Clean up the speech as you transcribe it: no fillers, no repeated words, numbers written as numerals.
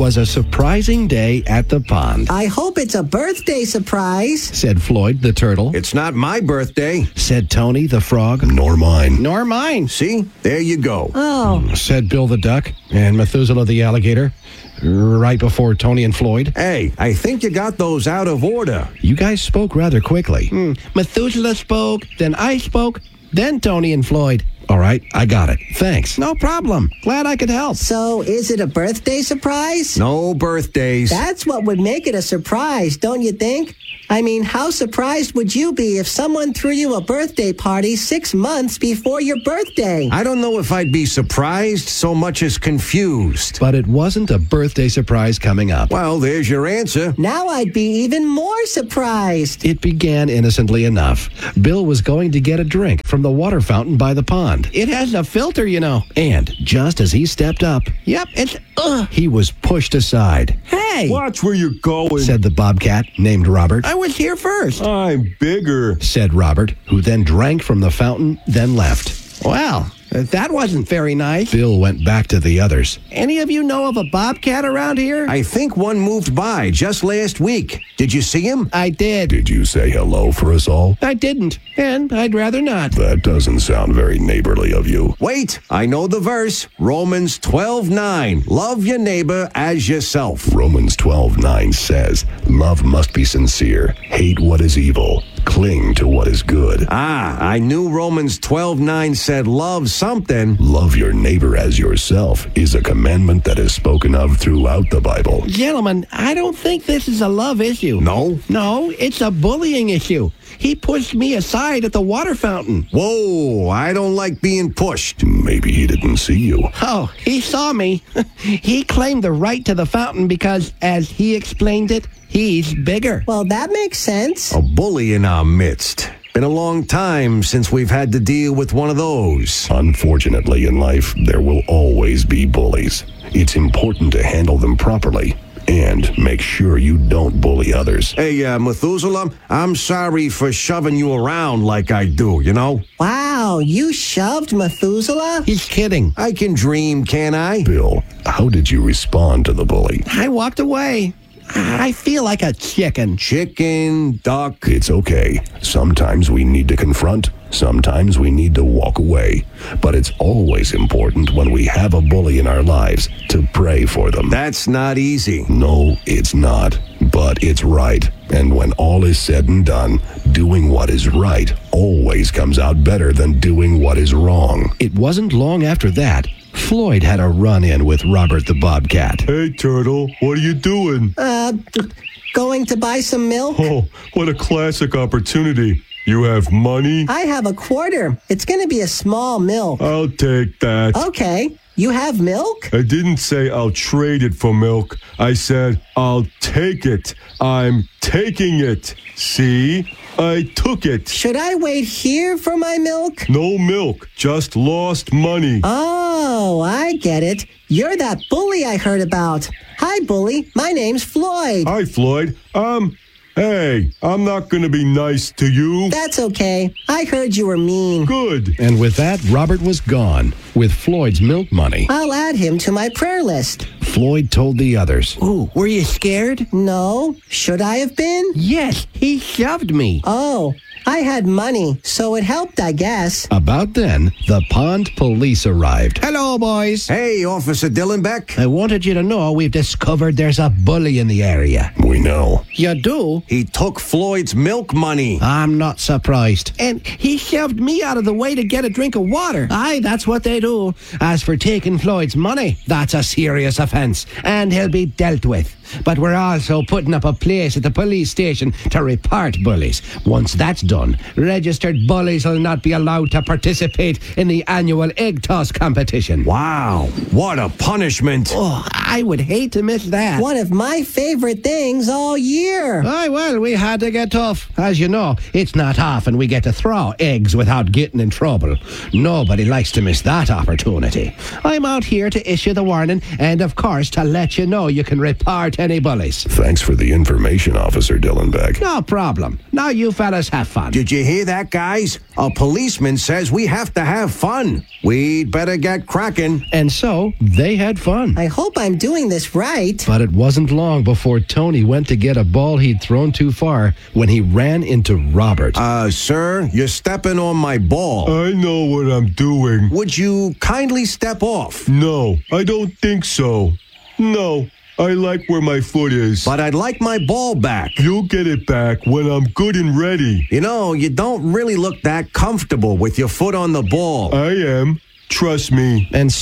was a surprising day at the pond, I hope it's a birthday surprise. said Floyd the turtle. It's not my birthday. Said Tony the frog. Nor mine. Nor mine, See? There you go. Oh, said Bill the duck and Methuselah the alligator, right before Tony and Floyd. Hey, I think you got those out of order. You guys spoke rather quickly. Methuselah spoke, then I spoke, then Tony and Floyd. All right, I got it. Thanks. No problem. Glad I could help. so is it a birthday surprise? No birthdays. That's what would make it a surprise, don't you think? I mean, how surprised would you be if someone threw you a birthday party 6 months before your birthday? I don't know if I'd be surprised so much as confused. But it wasn't a birthday surprise coming up. Well, there's your answer. Now I'd be even more surprised. It began innocently enough. Bill was going to get a drink from the water fountain by the pond. It has a filter, you know. And just as he stepped up, he was pushed aside. Hey, Watch where you're going. Said the bobcat named Robert. I was here first. I'm bigger. Said Robert, who then drank from the fountain, then left. Well, that wasn't very nice. Bill went back to the others. Any of you know of a bobcat around here? I think one moved by just last week. Did you see him? I did. Did you say hello for us all? I didn't, and I'd rather not. That doesn't sound very neighborly of you. Wait, I know the verse. Romans 12:9. Love your neighbor as yourself. Romans 12:9 says, love must be sincere, hate what is evil, cling to what is good. Ah, I knew Romans 12:9 said love something. Love your neighbor as yourself is a commandment that is spoken of throughout the Bible. Gentlemen, I don't think this is a love issue. No? No, it's a bullying issue. He pushed me aside at the water fountain. Whoa, I don't like being pushed. Maybe he didn't see you. Oh, he saw me. He claimed the right to the fountain because, as he explained it, he's bigger. Well, that makes sense. A bully in our midst. Been a long time since we've had to deal with one of those. Unfortunately, in life, there will always be bullies. It's important to handle them properly and make sure you don't bully others. Hey, Methuselah, I'm sorry for shoving you around like I do, you know? Wow, you shoved Methuselah? He's kidding. I can dream, can't I? Bill, how did you respond to the bully? I walked away. I feel like a chicken. Chicken, duck. It's okay. Sometimes we need to confront. Sometimes we need to walk away. But it's always important when we have a bully in our lives to pray for them. That's not easy. No, it's not. But it's right. And when all is said and done, doing what is right always comes out better than doing what is wrong. It wasn't long after that, Floyd had a run-in with Robert the bobcat. Hey, Turtle, what are you doing? Going to buy some milk? Oh, what a classic opportunity. You have money? I have a quarter. It's going to be a small milk. I'll take that. Okay. You have milk? I didn't say I'll trade it for milk. I said I'll take it. I'm taking it. See? I took it. Should I wait here for my milk? No milk, just lost money. Oh, I get it. You're that bully I heard about. Hi, bully. My name's Floyd. Hi, Floyd. Hey, I'm not going to be nice to you. That's okay. I heard you were mean. Good. And with that, Robert was gone with Floyd's milk money. I'll add him to my prayer list. Floyd told the others. Ooh, were you scared? No. Should I have been? Yes, he shoved me. Oh, I had money, so it helped, I guess. About then, the pond police arrived. Hello, boys. Hey, Officer Dillenbeck. I wanted you to know we've discovered there's a bully in the area. We know. You do? He took Floyd's milk money. I'm not surprised. And he shoved me out of the way to get a drink of water. Aye, that's what they do. As for taking Floyd's money, that's a serious offence, and he'll be dealt with. But we're also putting up a place at the police station to report bullies. Once that's done, registered bullies will not be allowed to participate in the annual egg toss competition. Wow, what a punishment. Oh, I would hate to miss that. One of my favorite things all year. Aye, well, we had to get tough. As you know, it's not often we get to throw eggs without getting in trouble. Nobody likes to miss that opportunity. I'm out here to issue the warning and, of course, to let you know you can report any bullies. Thanks for the information, Officer Dillenbeck. No problem. Now you fellas have fun. Did you hear that, guys? A policeman says we have to have fun. We'd better get cracking. And so they had fun. I hope I'm doing this right. But it wasn't long before Tony went to get a ball he'd thrown too far when he ran into Robert. Sir, you're stepping on my ball. I know what I'm doing. Would you kindly step off? No, I don't think so. No, I like where my foot is. But I'd like my ball back. You'll get it back when I'm good and ready. You know, you don't really look that comfortable with your foot on the ball. I am. Trust me. And